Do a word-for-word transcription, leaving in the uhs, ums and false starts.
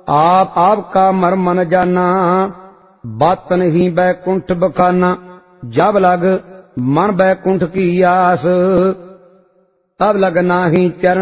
आप आपका मर्म न जाना, बात नहीं बैकुंठ बखाना। जब लग मन बैकुंठ की आस, तब लग नाही चरण